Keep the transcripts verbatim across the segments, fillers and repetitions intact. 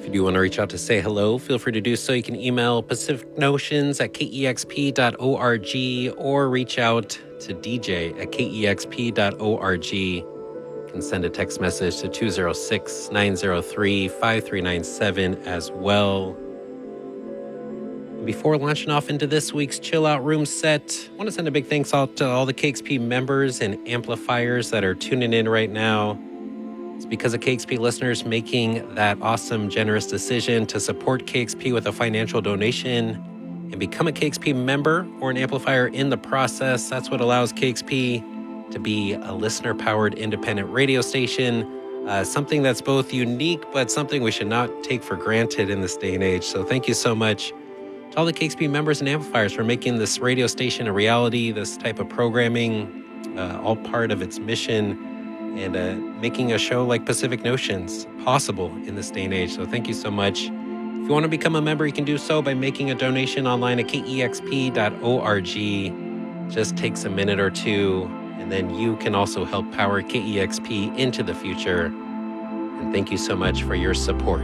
you do want to reach out to say hello, feel free to do so. You can email Pacific Notions at k e x p dot org or reach out to d j at k e x p dot org. You can send a text message to two oh six, nine oh three, five three nine seven as well. Before launching off into this week's Chill Out Room set, I want to send a big thanks out to all the K X P members and amplifiers that are tuning in right now. It's because of K X P listeners making that awesome, generous decision to support K X P with a financial donation and become a K X P member or an amplifier in the process. That's what allows K X P to be a listener-powered independent radio station, uh, something that's both unique, but something we should not take for granted in this day and age. So thank you so much to all the K X P members and amplifiers for making this radio station a reality, this type of programming, uh, all part of its mission, and uh, making a show like Pacific Notions possible in this day and age. So thank you so much. If you want to become a member, you can do so by making a donation online at k e x p dot org. Just takes a minute or two, and then you can also help power K E X P into the future. And thank you so much for your support.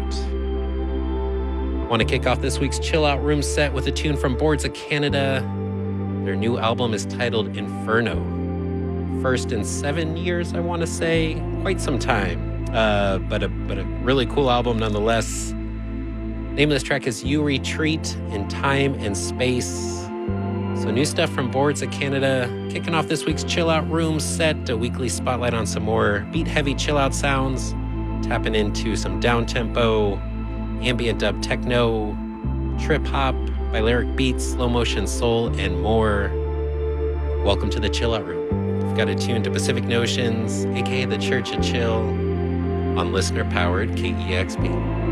I want to kick off this week's Chill Out Room set with a tune from Boards of Canada. Their new album is titled Inferno. First in seven years, I want to say, quite some time, uh, but a but a really cool album nonetheless. Name of this track is You Retreat in Time and Space. So new stuff from Boards of Canada, kicking off this week's Chill Out Room set, a weekly spotlight on some more beat-heavy chill-out sounds, tapping into some down-tempo, ambient dub techno, trip-hop, Balearic beats, slow-motion soul, and more. Welcome to the Chill Out Room. Got a tune to Pacific Notions, aka the Church of Chill, on listener-powered K E X P.